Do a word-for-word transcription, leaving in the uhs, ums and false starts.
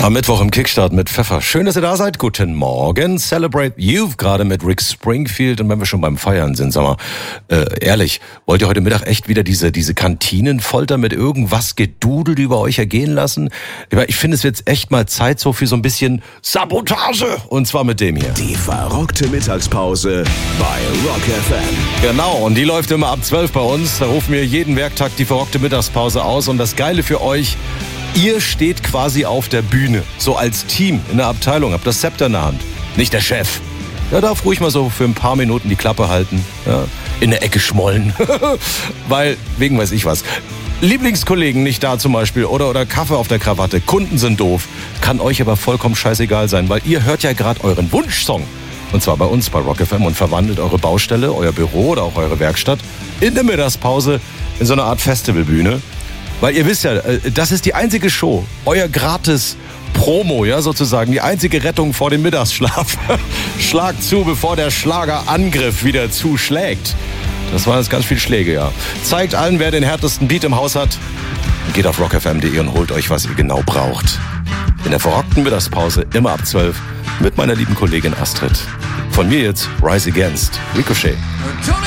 Am Mittwoch im Kickstart mit Pfeffer. Schön, dass ihr da seid. Guten Morgen. Celebrate Youth, gerade mit Rick Springfield. Und wenn wir schon beim Feiern sind, sag mal, äh, ehrlich, wollt ihr heute Mittag echt wieder diese diese Kantinenfolter mit irgendwas gedudelt über euch ergehen lassen? Ich finde, es wird jetzt echt mal Zeit so für so ein bisschen Sabotage. Und zwar mit dem hier. Die verrockte Mittagspause bei Rock F M. Genau, und die läuft immer ab zwölf bei uns. Da rufen wir jeden Werktag die verrockte Mittagspause aus. Und das Geile für euch: Ihr steht quasi auf der Bühne, so als Team in der Abteilung, habt das Zepter in der Hand, nicht der Chef. Der darf ruhig mal so für ein paar Minuten die Klappe halten, ja, in der Ecke schmollen, weil, wegen weiß ich was. Lieblingskollegen nicht da zum Beispiel oder, oder Kaffee auf der Krawatte, Kunden sind doof, kann euch aber vollkommen scheißegal sein, weil ihr hört ja gerade euren Wunschsong. Und zwar bei uns, bei Rock F M, und verwandelt eure Baustelle, euer Büro oder auch eure Werkstatt in der Mittagspause in so eine Art Festivalbühne. Weil ihr wisst ja, das ist die einzige Show, euer gratis Promo, ja, sozusagen, die einzige Rettung vor dem Mittagsschlaf. Schlag zu, bevor der Schlagerangriff wieder zuschlägt. Das waren jetzt ganz viele Schläge, ja. Zeigt allen, wer den härtesten Beat im Haus hat. Geht auf rock f m punkt d e und holt euch, was ihr genau braucht. In der verrockten Mittagspause, immer ab zwölf, mit meiner lieben Kollegin Astrid. Von mir jetzt, Rise Against, Ricochet.